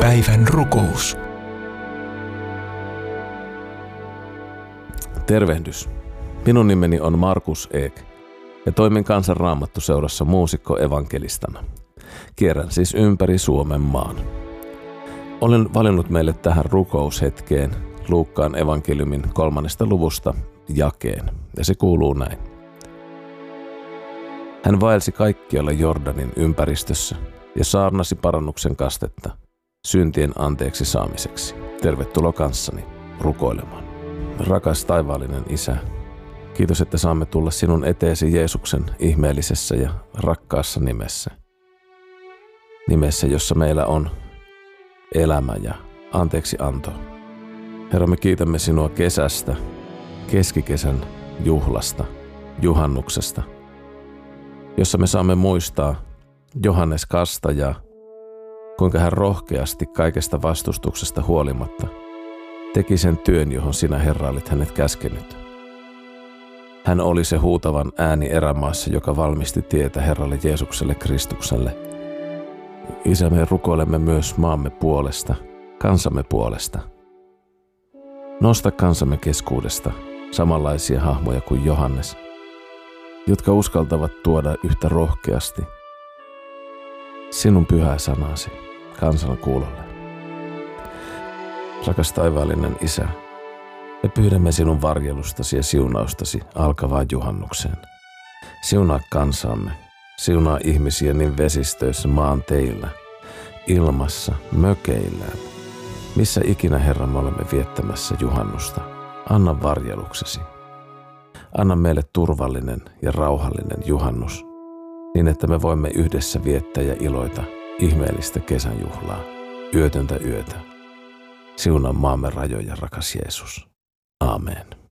Päivän rukous. Tervehdys. Minun nimeni on Markus Eek ja toimin Kansan Raamattuseurassa muusikko-evankelistana. Kierrän siis ympäri Suomen maan. Olen valinnut meille tähän rukoushetkeen Luukkaan evankeliumin 3. luvusta jakeen, ja se kuuluu näin. Hän vaelsi kaikkialla Jordanin ympäristössä ja saarnasi parannuksen kastetta syntien anteeksi saamiseksi. Tervetuloa kanssani rukoilemaan. Rakas taivaallinen Isä, kiitos, että saamme tulla sinun eteesi Jeesuksen ihmeellisessä ja rakkaassa nimessä. Nimessä, jossa meillä on elämä ja anteeksianto. Herra, me kiitämme sinua kesästä, keskikesän juhlasta, juhannuksesta, jossa me saamme muistaa Johannes Kastajaa, kuinka hän rohkeasti kaikesta vastustuksesta huolimatta teki sen työn, johon sinä, Herra, olit hänet käskenyt. Hän oli se huutavan ääni erämaassa, joka valmisti tietä Herralle Jeesukselle Kristukselle. Isä, me rukoilemme myös maamme puolesta, kansamme puolesta. Nosta kansamme keskuudesta samanlaisia hahmoja kuin Johannes, jotka uskaltavat tuoda yhtä rohkeasti sinun pyhää sanasi kansan kuulolle. Rakas taivaallinen Isä, me pyydämme sinun varjelustasi ja siunaustasi alkavaan juhannukseen. Siunaa kansaamme, siunaa ihmisiä niin vesistöissä, maanteillä, ilmassa, mökeillään. Missä ikinä, Herra, me olemme viettämässä juhannusta, anna varjeluksesi. Anna meille turvallinen ja rauhallinen juhannus, niin että me voimme yhdessä viettää ja iloita ihmeellistä kesän juhlaa, yötöntä yötä. Siunaa maamme rajoja, rakas Jeesus. Aamen.